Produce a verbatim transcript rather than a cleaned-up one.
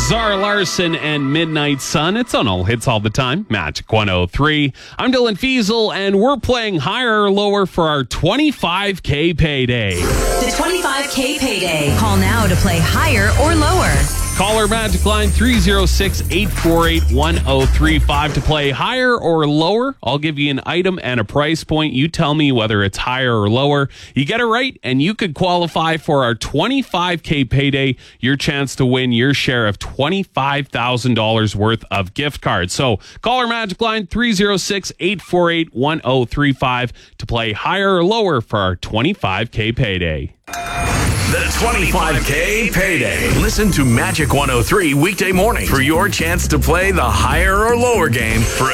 Zara Larson and Midnight Sun. It's on all hits all the time. Magic one oh three. I'm Dylan Fiesel, and we're playing higher or lower for our twenty-five K payday. The twenty-five K payday. Call now to play higher or lower. Call our Magic line three oh six, eight four eight, one oh three five to play higher or lower. I'll give you an item and a price point. You tell me whether it's higher or lower. You get it right, and you could qualify for our twenty-five K payday, your chance to win your share of twenty-five thousand dollars worth of gift cards. So call our Magic line three oh six, eight four eight, one oh three five to play higher or lower for our twenty-five K payday. The twenty-five K payday. Listen to Magic one oh three weekday morning for your chance to play the higher or lower game for